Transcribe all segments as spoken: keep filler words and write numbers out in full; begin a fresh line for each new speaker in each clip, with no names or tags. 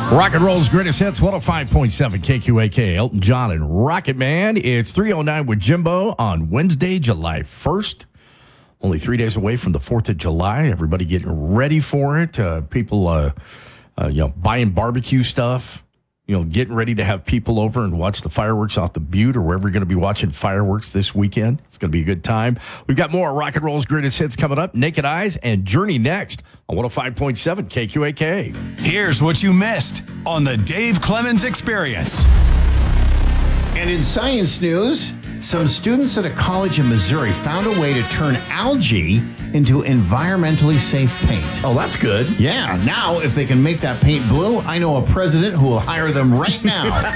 Rock and roll's greatest hits, one oh five point seven K Q A K, Elton John and Rocket Man. It's three oh nine with Jimbo on Wednesday, July first. Only three days away from the fourth of July. Everybody getting ready for it. Uh, people, uh, uh, you know, buying barbecue stuff. You know, getting ready to have people over and watch the fireworks off the Butte or wherever you're going to be watching fireworks this weekend. It's going to be a good time. We've got more Rock and Roll's greatest hits coming up. Naked Eyes and Journey next on one oh five point seven K Q A K.
Here's what you missed on the Dave Clemens Experience.
And in science news, some students at a college in Missouri found a way to turn algae into environmentally safe paint.
Oh, that's good.
Yeah, now if they can make that paint blue, I know a president who will hire them right now.
one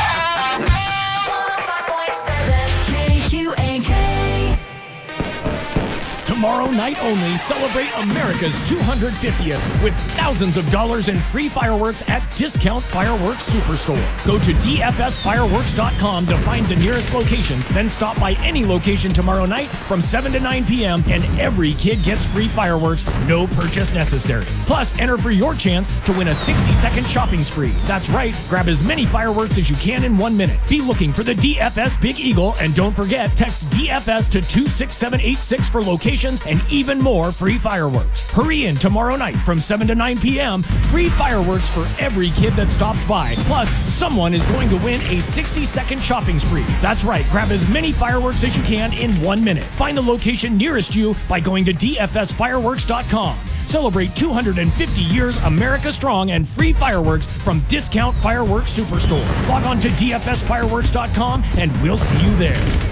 oh five point seven K Q A K.
Tomorrow night only, celebrate America's two hundred fiftieth with thousands of dollars in free fireworks at Discount Fireworks Superstore. Go to D F S fireworks dot com to find the nearest locations, then stop by any location tomorrow night from seven to nine p.m. and every kid gets free fireworks, no purchase necessary. Plus, enter for your chance to win a sixty second shopping spree. That's right, grab as many fireworks as you can in one minute. Be looking for the D F S Big Eagle, and don't forget, text D F S to two six seven eight six for locations and even more free fireworks. Hurry in tomorrow night from seven to nine p.m. Free fireworks for every kid that stops by. Plus, someone is going to win a sixty second shopping spree. That's right, grab as many fireworks as you can in one minute. Find the location nearest you by going to D F S fireworks dot com. Celebrate two hundred fifty years America Strong and free fireworks from Discount Fireworks Superstore. Log on to D F S fireworks dot com and we'll see you there.